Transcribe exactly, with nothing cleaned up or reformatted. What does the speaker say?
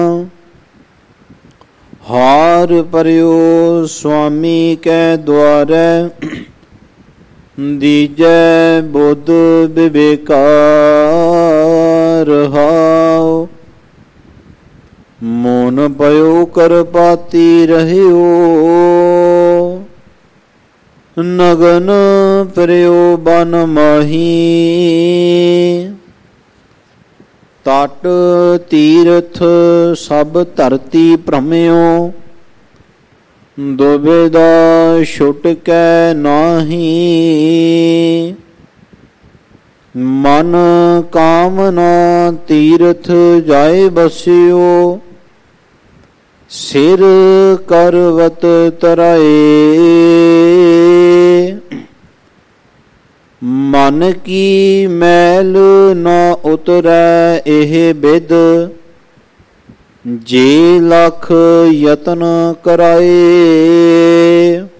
हार परियो स्वामी कै द्वारे, दीजै बुद्ध विवेकार हाओ। मोन पयो करपाती रहियो, नगन प्रयो बन माही। तट तीर्थ सब धरती भ्रमियो, दुविधा छुटकै नाही। मन कामना तीर्थ जाए बसियो, सिर करवत तराए। मन की मैल न उतरै एह बिद, जे लख यतन कराए।